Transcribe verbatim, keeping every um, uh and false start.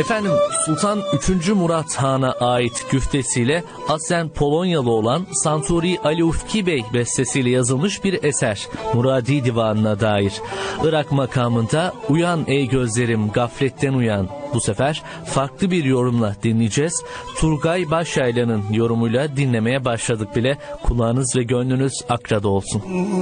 Efendim Sultan üçüncü. Murat Han'a ait güftesiyle aslen Polonyalı olan Santuri Ali Ufki Bey bestesiyle yazılmış bir eser. Muradi Divanı'na dair. Irak makamında "Uyan ey gözlerim gafletten uyan." Bu sefer farklı bir yorumla dinleyeceğiz. Turgay Başyaylı'nın yorumuyla dinlemeye başladık bile. Kulağınız ve gönlünüz Akra'da olsun.